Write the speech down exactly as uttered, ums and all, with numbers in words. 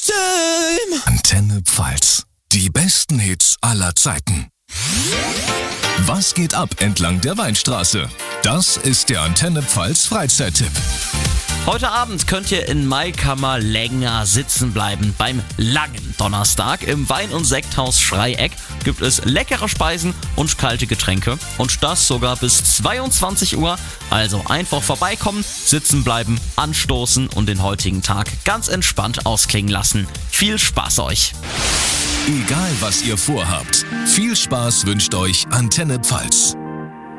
Time. Antenne Pfalz. Die besten Hits aller Zeiten. Was geht ab entlang der Weinstraße? Das ist der Antenne Pfalz Freizeit-Tipp. Heute Abend könnt ihr in Maikammer länger sitzen bleiben. Beim langen Donnerstag im Wein- und Sekthaus Schreieck gibt es leckere Speisen und kalte Getränke. Und das sogar bis zweiundzwanzig Uhr. Also einfach vorbeikommen, sitzen bleiben, anstoßen und den heutigen Tag ganz entspannt ausklingen lassen. Viel Spaß euch! Egal was ihr vorhabt, viel Spaß wünscht euch Antenne Pfalz.